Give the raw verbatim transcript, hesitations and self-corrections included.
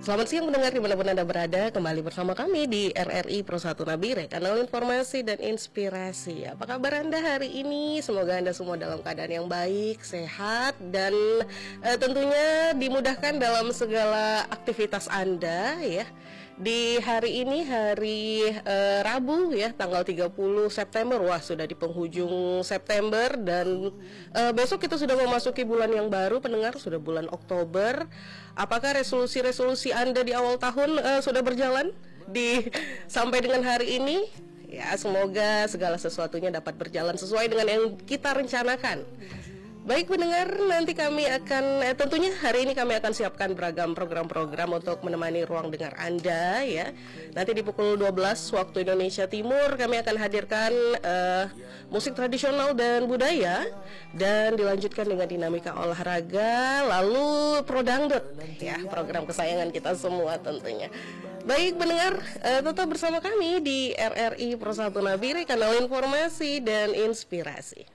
Selamat siang mendengar dimanapun Anda berada. Kembali bersama kami di R R I Pro satu Nabire, kanal informasi dan inspirasi. Apa kabar Anda hari ini? Semoga Anda semua dalam keadaan yang baik, sehat, dan eh, tentunya dimudahkan dalam segala aktivitas Anda ya. Di hari ini hari eh, Rabu ya, tanggal tiga puluh September. Wah, sudah di penghujung September dan eh, besok kita sudah memasuki bulan yang baru, pendengar, sudah bulan Oktober. Apakah resolusi-resolusi Anda di awal tahun uh, sudah berjalan di sampai dengan hari ini? Ya, semoga segala sesuatunya dapat berjalan sesuai dengan yang kita rencanakan. Baik pendengar, nanti kami akan eh, tentunya hari ini kami akan siapkan beragam program-program untuk menemani ruang dengar Anda ya. Nanti di pukul dua belas waktu Indonesia Timur kami akan hadirkan uh, musik tradisional dan budaya, dan dilanjutkan dengan dinamika olahraga, lalu Pro Dangdut ya, program kesayangan kita semua tentunya. Baik pendengar, uh, tetap bersama kami di R R I Pro satu Nabire, kanal informasi dan inspirasi.